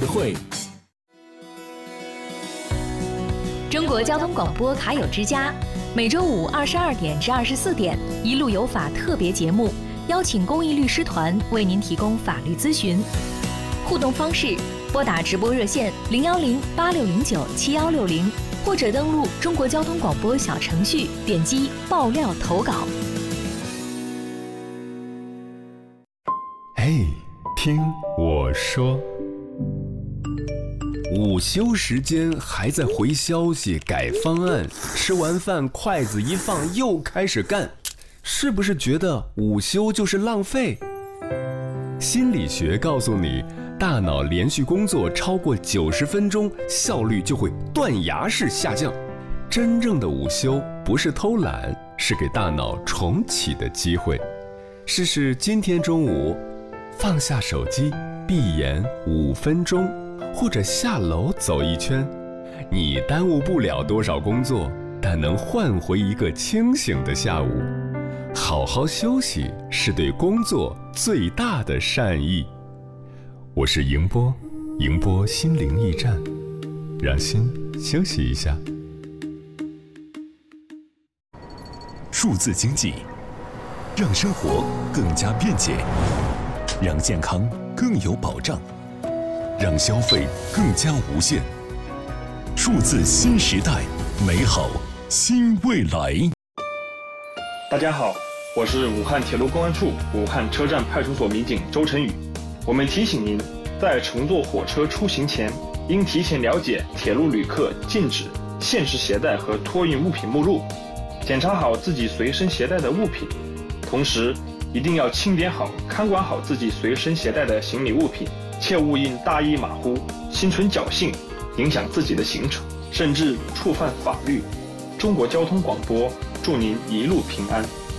会。 中国交通广播卡友之家，每周五22点至24点，一路有法特别节目，邀请公益律师团为您提供法律咨询。互动方式：拨打直播热线010-8609-7160，或者登录中国交通广播小程序，点击爆料投稿。 嘿，听我说。午休时间还在回消息改方案，吃完饭筷子一放又开始干，是不是觉得午休就是浪费？心理学告诉你，大脑连续工作超过90分钟，效率就会断崖式下降。真正的午休不是偷懒，是给大脑重启的机会。试试今天中午放下手机，闭眼5分钟，或者下楼走一圈，你耽误不了多少工作，但能换回一个清醒的下午。好好休息是对工作最大的善意。我是迎波，迎波心灵驿站，让心休息一下。 数字经济让生活更加便捷，让健康更有保障，让消费更加无限。数字新时代，美好新未来。 大家好，我是武汉铁路公安处武汉车站派出所民警周晨宇。我们提醒您，在乘坐火车出行前，应提前了解铁路旅客禁止、限制携带和托运物品目录，检查好自己随身携带的物品，同时一定要清点好、看管好自己随身携带的行李物品，切勿因大意马虎、心存侥幸，影响自己的行程，甚至触犯法律。中国交通广播祝您一路平安。